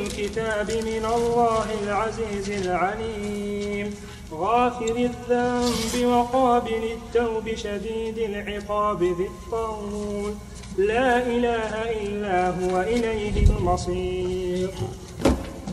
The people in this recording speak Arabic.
الكتاب من الله العزيز العليم غافر الذنب وقابل التوب شديد العقاب ذي الطول لا إله إلا هو إليه المصير.